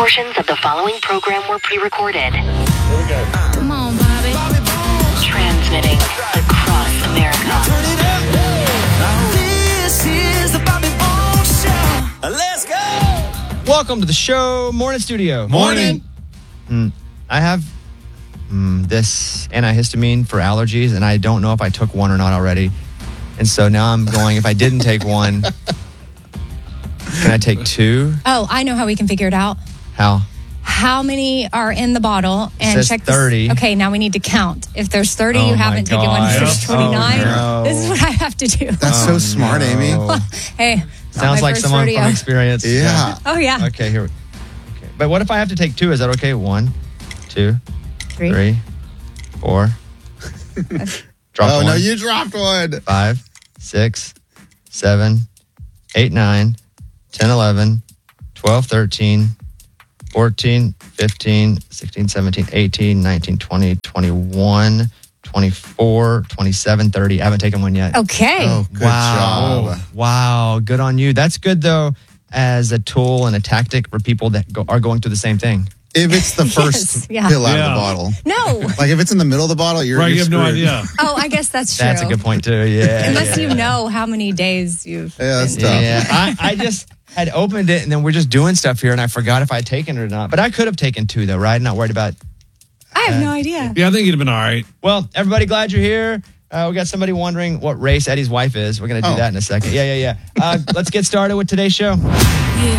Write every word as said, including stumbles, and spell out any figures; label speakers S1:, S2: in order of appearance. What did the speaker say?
S1: Portions of the following program were pre-recorded.
S2: Come on, Bobby.
S1: Transmitting across America.
S3: This is the Bobby Bones Show. Let's go.
S4: Welcome to the show, Morning Studio.
S5: Morning.
S4: Mm, I have mm, this antihistamine for allergies, and I don't know if I took one or not already. And so now I'm going, if I didn't take one, can I take two?
S2: Oh, I know how we can figure it out.
S4: How?
S2: How many are in the bottle? And
S4: says
S2: check
S4: thirty.
S2: This. Okay, now we need to count. If there's thirty,
S4: Oh
S2: you
S4: my
S2: haven't taken one. If there's
S4: gosh.
S2: twenty-nine,
S4: Oh, no.
S2: this is what I have to do.
S5: That's
S4: Oh,
S5: so smart,
S4: no.
S5: Amy.
S2: Hey, not
S4: Sounds
S2: my
S4: like
S2: first
S4: someone
S2: rodeo.
S4: from experience.
S5: Yeah.
S2: Oh, yeah.
S4: Okay, here. Okay. But what if I have to take two? Is that okay? One, two,
S2: Three.
S4: three, four. Drop
S5: Oh,
S4: one.
S5: no, you dropped one.
S4: Five, six, seven, eight, nine, ten, eleven, twelve, thirteen, fourteen, fifteen, sixteen, seventeen, eighteen, nineteen, twenty, twenty-one, twenty-four, twenty-seven, thirty. I haven't taken one yet.
S2: Okay.
S5: Oh, good
S4: wow.
S5: job.
S4: Wow. Good on you. That's good, though, as a tool and a tactic for people that go, are going through the same thing.
S5: If it's the first
S2: Yes, yeah.
S5: pill out
S6: Yeah.
S5: of the bottle.
S2: No.
S5: Like if it's in the middle of the bottle, you're,
S6: Right,
S5: you're
S6: you have no
S5: screwed.
S6: idea.
S2: Oh, I guess that's true.
S4: That's a good point, too. Yeah.
S2: Unless
S4: yeah,
S2: you
S4: yeah.
S2: know how many days you've.
S5: Yeah, that's
S2: been-
S5: tough.
S4: Yeah, I, I just had opened it, and then we're just doing stuff here, and I forgot if I had taken it or not. But I could have taken two, though, right? Not worried about.
S2: I have no idea.
S6: Yeah, I think you'd have been all right.
S4: Well, everybody, glad you're here. Uh, we got somebody wondering what race Eddie's wife is. We're going to do
S5: Oh.
S4: that in a second. Yeah, yeah, yeah. Uh, let's get started with today's show.
S2: Yeah.